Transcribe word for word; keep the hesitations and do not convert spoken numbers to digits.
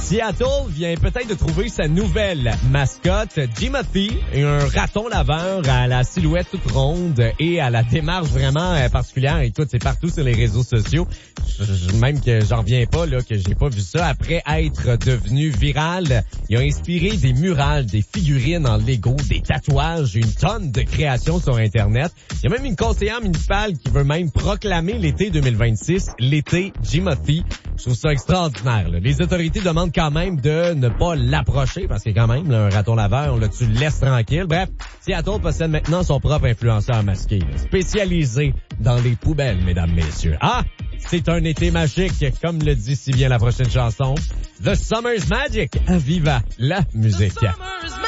Seattle vient peut-être de trouver sa nouvelle mascotte, Jimothy, un raton laveur à la silhouette toute ronde et à la démarche vraiment particulière. Écoute, c'est partout sur les réseaux sociaux. Même que j'en reviens pas, là, que j'ai pas vu ça. Après être devenu viral, il a inspiré des murales, des figurines en Lego, des tatouages, une tonne de créations sur Internet. Il y a même une conseillère municipale qui veut même proclamer l'été deux mille vingt-six, l'été Jimothy. Je trouve ça extraordinaire, là. Les autorités demandent quand même de ne pas l'approcher parce que quand même, là, un raton laveur, là, tu le laisses tranquille. Bref, Seattle possède maintenant son propre influenceur masqué, là, spécialisé dans les poubelles, mesdames, messieurs. Ah! C'est un été magique, comme le dit si bien la prochaine chanson. The Summer's Magic. Viva la musique.